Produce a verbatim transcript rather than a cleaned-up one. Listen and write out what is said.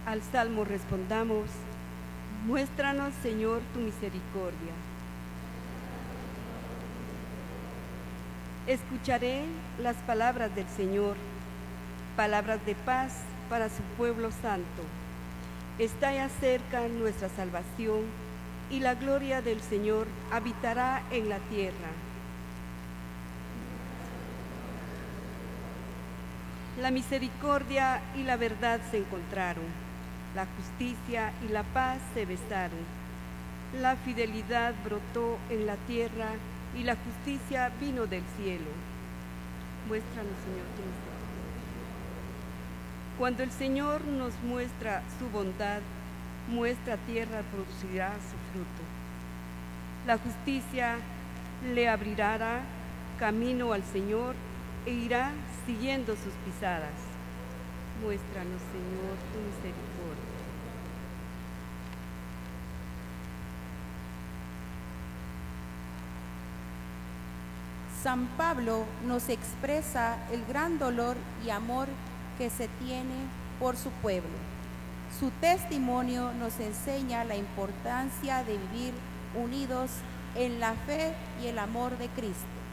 Al salmo respondamos: muéstranos, Señor, tu misericordia. Escucharé las palabras del Señor, palabras de paz para su pueblo santo. Está ya cerca nuestra salvación, y la gloria del Señor habitará en la tierra. La misericordia y la verdad se encontraron, la justicia y la paz se besaron. La fidelidad brotó en la tierra y la justicia vino del cielo. Muéstranos, Señor, tu misericordia. Cuando el Señor nos muestra su bondad, nuestra tierra producirá su fruto. La justicia le abrirá camino al Señor e irá siguiendo sus pisadas. Muéstranos, Señor, tu misericordia. San Pablo nos expresa el gran dolor y amor que se tiene por su pueblo. Su testimonio nos enseña la importancia de vivir unidos en la fe y el amor de Cristo.